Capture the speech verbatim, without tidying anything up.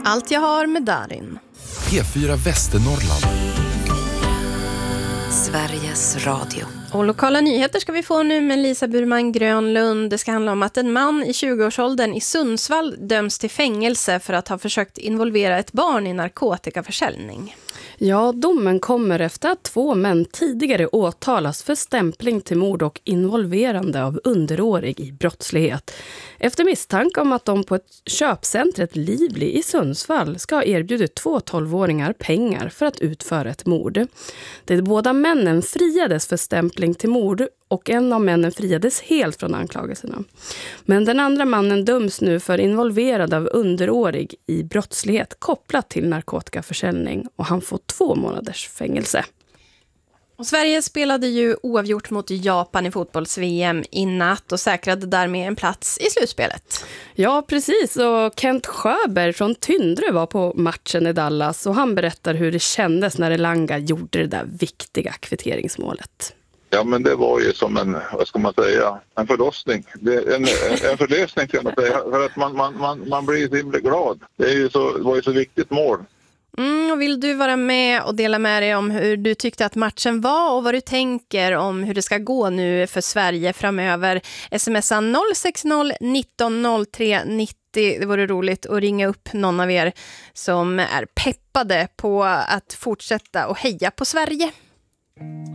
Allt jag har med Darin. P fyra Västernorrland. Sveriges Radio. Och lokala nyheter ska vi få nu med Lisa Burman Grönlund. Det ska handla om att en man i tjugoårsåldern i Sundsvall döms till fängelse för att ha försökt involvera ett barn i narkotikaförsäljning. Ja, domen kommer efter att två män tidigare åtalas för stämpling till mord och involverande av underårig i brottslighet. Efter misstanke om att de på ett köpcentret Livli i Sundsvall ska ha erbjudit två tolvåringar pengar för att utföra ett mord. De båda männen friades för stämpling till mord och en av männen friades helt från anklagelserna. Men den andra mannen döms nu för involverad av underårig i brottslighet kopplat till narkotikaförsäljning och han får två månaders fängelse. Och Sverige spelade ju oavgjort mot Japan i fotbolls-V M i natt och säkrade därmed en plats i slutspelet. Ja, precis. Och Kent Sjöberg från Tyndre var på matchen i Dallas och han berättar hur det kändes när Elanga gjorde det där viktiga kvitteringsmålet. Ja, men det var ju som en, vad ska man säga, en förlossning. Det, en, en förlösning kan man säga, för att man, man, man, man blir så himla glad. Det, är ju så, det var ju så viktigt mål. Mm, och vill du vara med och dela med dig om hur du tyckte att matchen var och vad du tänker om hur det ska gå nu för Sverige framöver? Smsa noll sex noll nitton noll tre nittio. Det vore roligt att ringa upp någon av er som är peppade på att fortsätta och heja på Sverige.